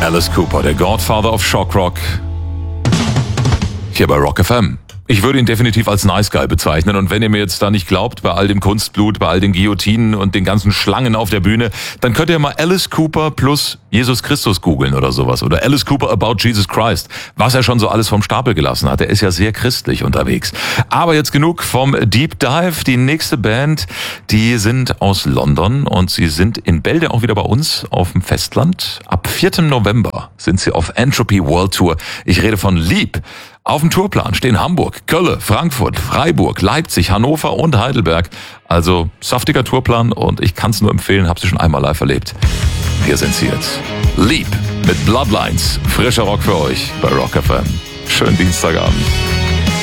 Alice Cooper, der Godfather of Shock Rock, hier bei Rock FM. Ich würde ihn definitiv als Nice Guy bezeichnen. Und wenn ihr mir jetzt da nicht glaubt, bei all dem Kunstblut, bei all den Guillotinen und den ganzen Schlangen auf der Bühne, dann könnt ihr mal Alice Cooper plus Jesus Christus googeln oder sowas. Oder Alice Cooper about Jesus Christ. Was er schon so alles vom Stapel gelassen hat. Er ist ja sehr christlich unterwegs. Aber jetzt genug vom Deep Dive. Die nächste Band, die sind aus London und sie sind in Bälde auch wieder bei uns auf dem Festland. Ab 4. November sind sie auf Entropy World Tour. Ich rede von Leap. Auf dem Tourplan stehen Hamburg, Köln, Frankfurt, Freiburg, Leipzig, Hannover und Heidelberg. Also saftiger Tourplan und ich kann es nur empfehlen, habe sie schon einmal live erlebt. Hier sind sie jetzt. Leap mit Bloodlines. Frischer Rock für euch bei Rock FM. Schönen Dienstagabend.